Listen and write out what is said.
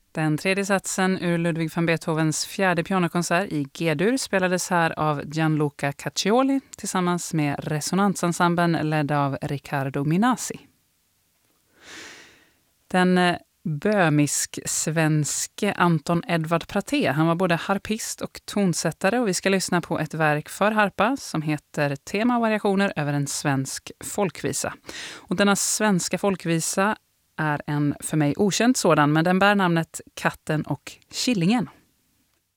Den tredje satsen ur Ludwig van Beethovens fjärde pianokonsert i G-dur spelades här av Gianluca Caccioli tillsammans med resonansensemblen ledd av Riccardo Minasi. Den böhmisk-svenske Anton Edvard Praté, han var både harpist och tonsättare, och vi ska lyssna på ett verk för harpa som heter Tema och variationer över en svensk folkvisa. Och denna svenska folkvisa är en för mig okänd sådan, men den bär namnet Katten och Killingen.